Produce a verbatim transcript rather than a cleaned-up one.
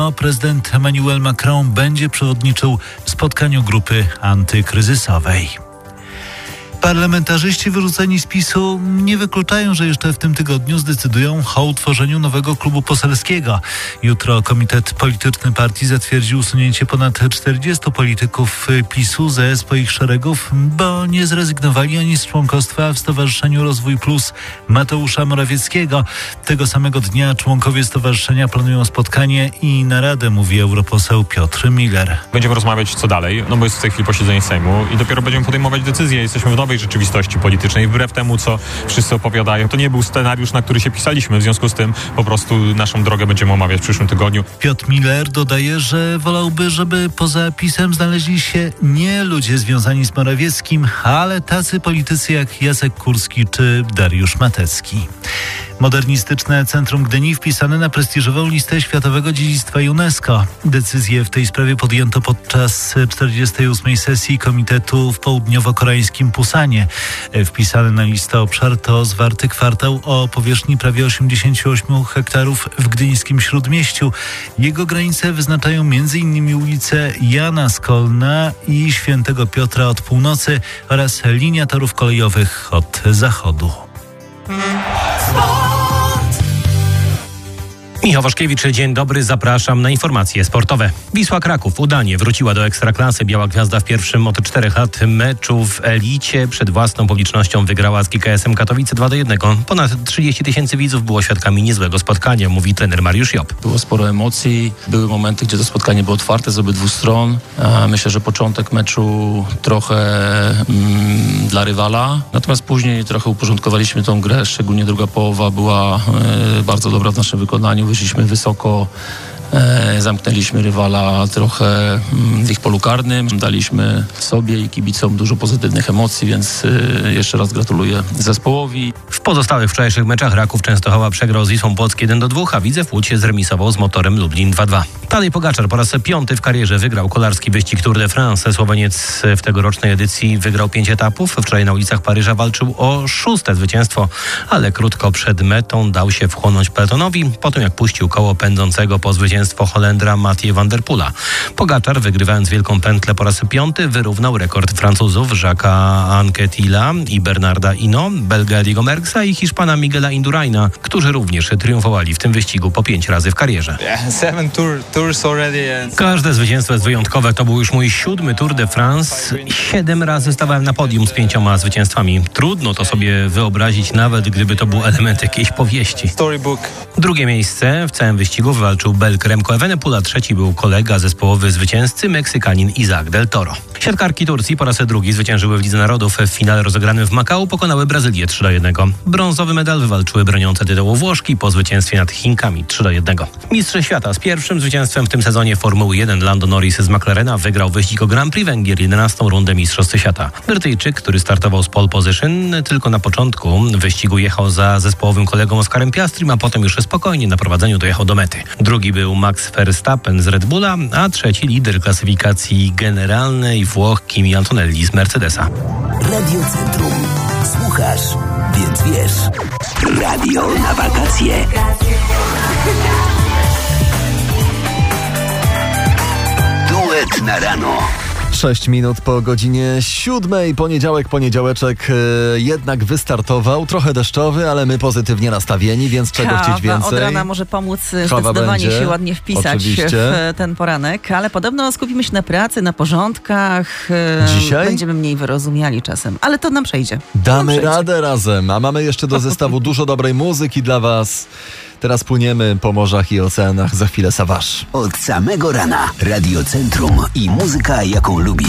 Prezydent Emmanuel Macron będzie przewodniczył spotkaniu grupy antykryzysowej. Parlamentarzyści wyrzuceni z PiSu nie wykluczają, że jeszcze w tym tygodniu zdecydują o utworzeniu nowego klubu poselskiego. Jutro Komitet Polityczny Partii zatwierdził usunięcie ponad czterdziestu polityków PiSu ze swoich szeregów, bo nie zrezygnowali oni z członkostwa w Stowarzyszeniu Rozwój Plus Mateusza Morawieckiego. Tego samego dnia członkowie stowarzyszenia planują spotkanie i naradę, mówi europoseł Piotr Miller. Będziemy rozmawiać co dalej, no bo jest w tej chwili posiedzenie Sejmu i dopiero będziemy podejmować decyzje. Jesteśmy w nowej rzeczywistości politycznej, wbrew temu, co wszyscy opowiadają. To nie był scenariusz, na który się pisaliśmy, w związku z tym po prostu naszą drogę będziemy omawiać w przyszłym tygodniu. Piotr Miller dodaje, że wolałby, żeby poza PiS-em znaleźli się nie ludzie związani z Morawieckim, ale tacy politycy jak Jacek Kurski czy Dariusz Matecki. Modernistyczne Centrum Gdyni wpisane na prestiżową listę Światowego Dziedzictwa UNESCO. Decyzję w tej sprawie podjęto podczas czterdziestej ósmej sesji Komitetu w południowo-koreańskim Pusanie. Wpisany na listę obszar to zwarty kwartał o powierzchni prawie osiemdziesiąt osiem hektarów w gdyńskim Śródmieściu. Jego granice wyznaczają między innymi ulice Jana Skolna i Świętego Piotra od północy oraz linia torów kolejowych od zachodu. Michał Waszkiewicz, dzień dobry, zapraszam na informacje sportowe. Wisła Kraków udanie wróciła do Ekstraklasy. Biała Gwiazda w pierwszym od czterech lat meczu w elicie przed własną publicznością wygrała z G K S-em Katowice dwa do jednego. Ponad trzydzieści tysięcy widzów było świadkami niezłego spotkania, mówi trener Mariusz Job. Było sporo emocji, były momenty, gdzie to spotkanie było otwarte z obydwu stron. Myślę, że początek meczu trochę mm, dla rywala, natomiast później trochę uporządkowaliśmy tą grę, szczególnie druga połowa była e, bardzo dobra w naszym wykonaniu. Wyszliśmy wysoko, e, zamknęliśmy rywala trochę w ich polu karnym, daliśmy sobie i kibicom dużo pozytywnych emocji, więc e, jeszcze raz gratuluję zespołowi. W pozostałych wczorajszych meczach Raków Częstochowa przegrał z Wisłą Płock jeden do dwóch, a Widzew Łódź zremisował z Motorem Lublin dwa dwa. Tadej Pogaczar po raz piąty w karierze wygrał kolarski wyścig Tour de France. Słoweniec w tegorocznej edycji wygrał pięć etapów. Wczoraj na ulicach Paryża walczył o szóste zwycięstwo, ale krótko przed metą dał się wchłonąć peletonowi, po tym jak puścił koło pędzącego po zwycięstwo Holendra Mathieu van der Poela. Pogaczar, wygrywając wielką pętlę po raz piąty, wyrównał rekord Francuzów Jacques'a Anquetil'a i Bernarda Hinault, Belga Eddiego Merckxa i Hiszpana Miguela Induraina, którzy również triumfowali w tym wyścigu po pięć razy w karierze. Każde zwycięstwo jest wyjątkowe. To był już mój siódmy Tour de France. Siedem razy stawałem na podium z pięcioma zwycięstwami. Trudno to sobie wyobrazić, nawet gdyby to był element jakiejś powieści. Storybook. Drugie miejsce w całym wyścigu wywalczył Belg Remco Evenepoel, a trzeci był kolega zespołowy zwycięzcy, Meksykanin Isaac del Toro. Siatkarki Turcji po raz drugi zwyciężyły w Lidze Narodów. W finale rozegranym w Makao pokonały Brazylię trzy do jednego. Brązowy medal wywalczyły broniące tytułu Włoszki po zwycięstwie nad Chinkami trzy do jednego. Mistrz świata z pierwszym zwycięstwem w tym sezonie Formuły jeden Lando Norris z McLarena wygrał wyścig o Grand Prix Węgier, jedenastą rundę Mistrzostw Świata. Brytyjczyk, który startował z pole position, tylko na początku wyścigu jechał za zespołowym kolegą Oscarem Piastrim, a potem już spokojnie na prowadzeniu dojechał do mety. Drugi był Max Verstappen z Red Bulla, a trzeci lider klasyfikacji generalnej Włoch Kimi Antonelli z Mercedesa. Radio Centrum. Słuchasz, więc wiesz. Radio na wakacje. Duet na rano. Sześć minut po godzinie siódmej. Poniedziałek, poniedziałeczek e, jednak wystartował. Trochę deszczowy, ale my pozytywnie nastawieni, więc czego Kawa chcieć więcej. od rana może pomóc Kawa zdecydowanie będzie, się ładnie wpisać oczywiście. w ten poranek, ale podobno skupimy się na pracy, na porządkach. Dzisiaj? Będziemy mniej wyrozumiali czasem, ale to nam przejdzie. Damy nam przejdzie. radę razem, a mamy jeszcze do zestawu dużo dobrej muzyki dla was. Teraz płyniemy po morzach i oceanach, za chwilę Sawasz. Od samego rana Radio Centrum i muzyka, jaką lubisz.